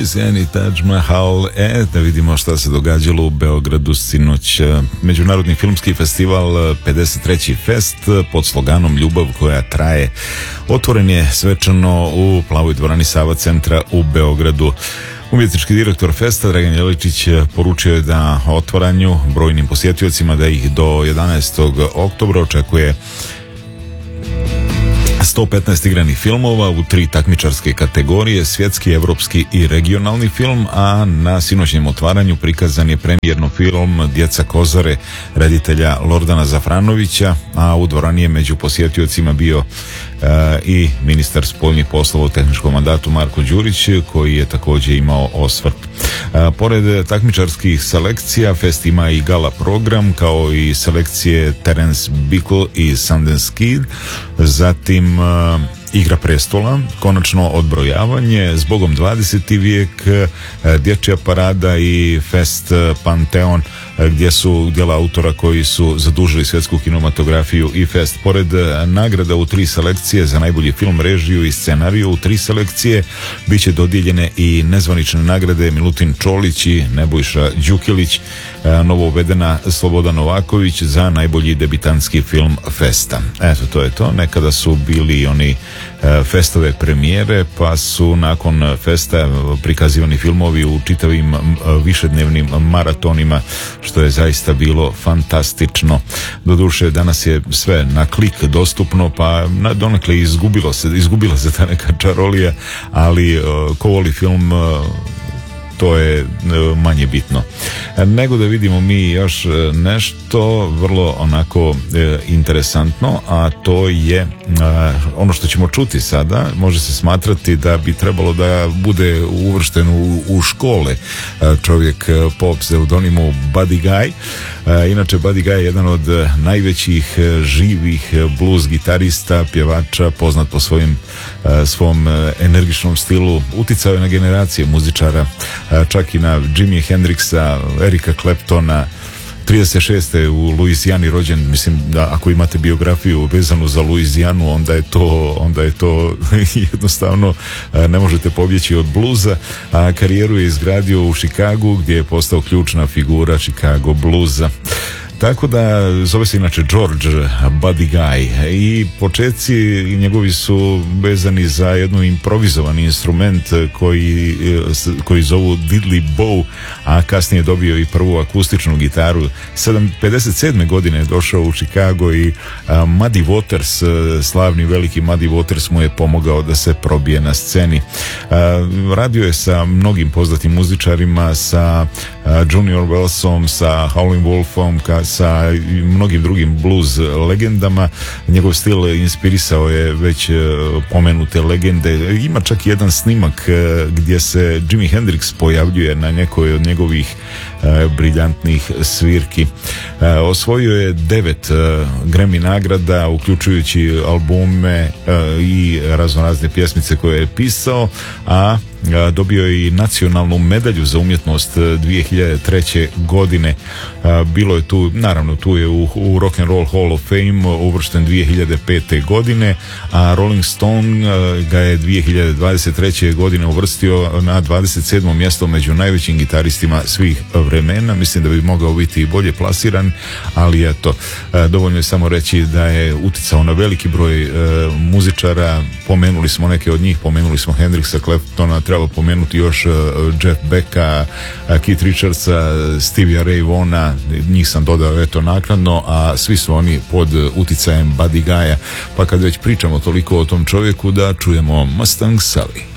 sjeni Taj Mahal. Da vidimo šta se događalo u Beogradu sinoć. Međunarodni filmski festival 53. Fest pod sloganom Ljubav koja traje otvoren je svečano u Plavoj dvorani Sava centra u Beogradu. Umjetnički direktor festa Dragan Jeličić poručio je da otvaranju brojnim posjetiocima da ih do 11. oktobra očekuje 115 igranih filmova u 3 takmičarske kategorije, svjetski, evropski i regionalni film, a na sinoćnjem otvaranju prikazan je premijerno film Djeca Kozare reditelja Lordana Zafranovića, a u dvorani je među posjetiocima bio i ministar spoljnih poslova u tehničkom mandatu Marko Đurić, koji je također imao osvrt. Pored takmičarskih selekcija, fest ima i gala program, kao i selekcije Terence Bickle i Sundance Kid, zatim Igra prestola, konačno odbrojavanje, Zbogom 20. vijek, Dječja parada i Fest Panteon, gdje su djela autora koji su zadužili svjetsku kinematografiju i fest. Pored nagrada u 3 selekcije za najbolji film, režiju i scenariju u 3 selekcije, bit će dodijeljene i nezvanične nagrade Milutin Čolić i Nebojša Đukilić, novo uvedena Sloboda Novaković za najbolji debitanski film festa. Eto, to je to. Nekada su bili oni festove premijere, pa su nakon festa prikazivani filmovi u čitavim višednevnim maratonima, što je zaista bilo fantastično. Doduše, danas je sve na klik dostupno, pa donekle izgubila se ta neka čarolija, ali ko voli film, to je manje bitno. Nego da vidimo mi još nešto vrlo onako interesantno, a to je ono što ćemo čuti sada. Može se smatrati da bi trebalo da bude uvršten u škole čovjek po pseudonimu Buddy Guy. Inače, Buddy Guy je jedan od najvećih živih blues gitarista, pjevača, poznat po svom energičnom stilu. Uticao je na generacije muzičara, čak i na Jimi Hendrixa, Erika Claptona. 36. u Luizijani rođen. Mislim da ako imate biografiju vezanu za Luizijanu, onda je to jednostavno ne možete pobjeći od bluza. A karijeru je izgradio u Chicagu, gdje je postao ključna figura Chicago bluza. Tako da zove se inače George Buddy Guy i početci njegovi su vezani za jednu improvizovani instrument koji zovu diddly bow, a kasnije dobio i prvu akustičnu gitaru. 57. godine je došao u Chicago i Muddy Waters, slavni veliki Muddy Waters, mu je pomogao da se probije na sceni. Radio je sa mnogim poznatim muzičarima, sa Junior Wellsom, sa Howlin' Wolfom, sa mnogim drugim blues legendama. Njegov stil inspirisao je već pomenute legende. Ima čak jedan snimak gdje se Jimi Hendrix pojavljuje na nekoj od njegovih briljantnih svirki. Osvojio je 9 Grammy nagrada, uključujući albume i raznorazne pjesmice koje je pisao, a dobio je i nacionalnu medalju za umjetnost 2003. godine. Bilo je tu, naravno tu je u Rock and Roll Hall of Fame uvršten 2005. godine, a Rolling Stone ga je 2023. godine uvrstio na 27. mjesto među najvećim gitaristima svih vremena. Mislim da bi mogao biti i bolje plasiran, ali eto, dovoljno je samo reći da je uticao na veliki broj muzičara. Pomenuli smo neke od njih, pomenuli smo Hendrixa, Claptona, treba pomenuti još Jeff Becka, Keith Richardsa, Stevie Ray Vaughna, njih sam dodao eto naknadno, a svi su oni pod uticajem Buddy Guya. Pa kad već pričamo toliko o tom čovjeku, da čujemo Mustang Sally.